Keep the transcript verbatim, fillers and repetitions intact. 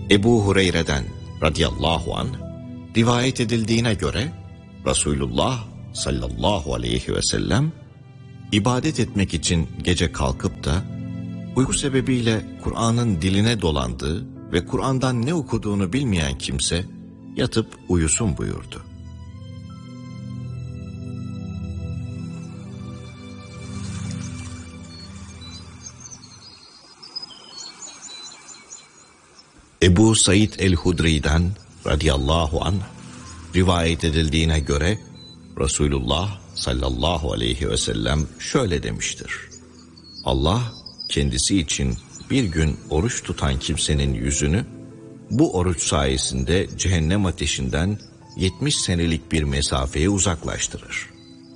Ebu Hureyre'den radıyallahu anh rivayet edildiğine göre Resulullah sallallahu aleyhi ve sellem ibadet etmek için gece kalkıp da uyku sebebiyle Kur'an'ın diline dolandığı ve Kur'an'dan ne okuduğunu bilmeyen kimse yatıp uyusun buyurdu. Ebu Said el-Hudri'den radıyallahu anh rivayet edildiğine göre Resulullah sallallahu aleyhi ve sellem şöyle demiştir: Allah kendisi için bir gün oruç tutan kimsenin yüzünü bu oruç sayesinde cehennem ateşinden yetmiş senelik bir mesafeye uzaklaştırır.